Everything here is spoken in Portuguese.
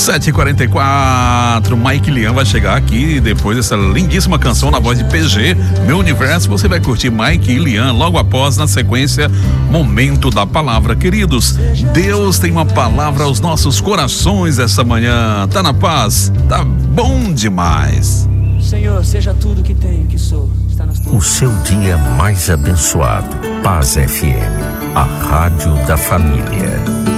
7h44, Mike Lian vai chegar aqui depois dessa lindíssima canção na voz de PG, Meu Universo. Você vai curtir Mike e Lian logo após, na sequência, Momento da Palavra. Queridos, Deus tem uma palavra aos nossos corações essa manhã. Tá na paz? Tá bom demais. Senhor, seja tudo que tenho, que sou. Está nas tuas... O seu dia mais abençoado. Paz FM, a rádio da família.